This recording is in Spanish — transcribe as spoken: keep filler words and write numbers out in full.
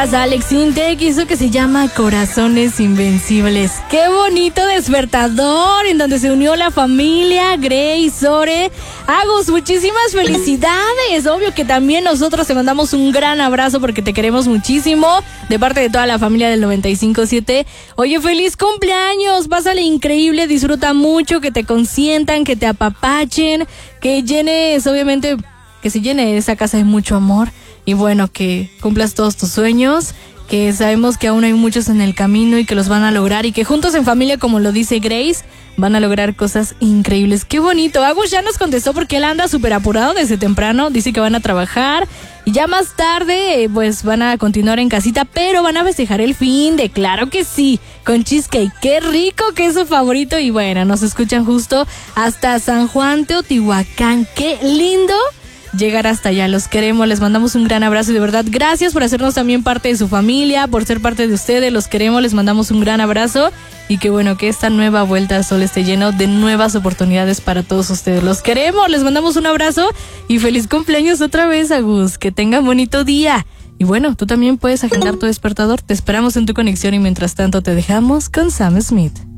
gracias a Alex Intec, hizo que se llama Corazones Invencibles. Qué bonito despertador en donde se unió la familia, Grace, Sore, Agus, muchísimas felicidades. Obvio que también nosotros te mandamos un gran abrazo porque te queremos muchísimo de parte de toda la familia del noventa y cinco siete. Oye, feliz cumpleaños, pásale increíble, disfruta mucho, que te consientan, que te apapachen, que llenes, obviamente, que se llene esa casa de mucho amor. Y bueno, que cumplas todos tus sueños, que sabemos que aún hay muchos en el camino y que los van a lograr y que juntos en familia, como lo dice Grace, van a lograr cosas increíbles. ¡Qué bonito! Agus ya nos contestó porque él anda súper apurado desde temprano, dice que van a trabajar y ya más tarde pues van a continuar en casita, pero van a festejar el fin de, claro que sí, con cheesecake. ¡Qué rico! Que es su favorito y bueno, nos escuchan justo hasta San Juan, Teotihuacán. ¡Qué lindo llegar hasta allá! Los queremos, les mandamos un gran abrazo y de verdad gracias por hacernos también parte de su familia, por ser parte de ustedes. Los queremos, les mandamos un gran abrazo y que bueno, que esta nueva vuelta al sol esté lleno de nuevas oportunidades para todos ustedes. Los queremos, les mandamos un abrazo y feliz cumpleaños otra vez, Agus, que tengan bonito día. Y bueno, tú también puedes agendar tu despertador, te esperamos en tu conexión y mientras tanto te dejamos con Sam Smith.